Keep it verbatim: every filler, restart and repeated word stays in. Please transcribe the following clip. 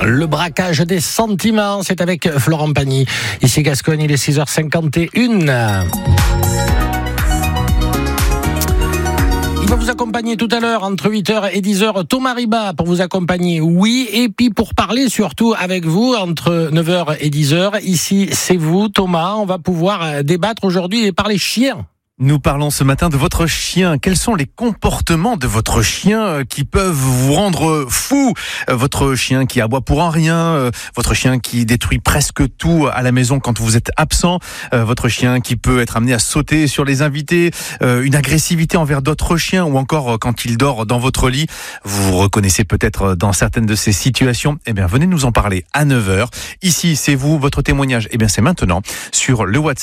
Le braquage des sentiments, c'est avec Florent Pagny. Ici Gascogne, il est six heures cinquante et une. Il va vous accompagner tout à l'heure entre huit heures et dix heures. Thomas Riba pour vous accompagner, oui. Et puis pour parler surtout avec vous entre neuf heures et dix heures. Ici, c'est vous, Thomas. On va pouvoir débattre aujourd'hui et parler chiens. Nous parlons ce matin de votre chien. Quels sont les comportements de votre chien qui peuvent vous rendre fou? Votre chien qui aboie pour un rien, votre chien qui détruit presque tout à la maison quand vous êtes absent, votre chien qui peut être amené à sauter sur les invités, une agressivité envers d'autres chiens ou encore quand il dort dans votre lit. Vous vous reconnaissez peut-être dans certaines de ces situations. Eh bien, venez nous en parler à neuf heures. Ici, c'est vous, votre témoignage. Eh bien, c'est maintenant sur le WhatsApp.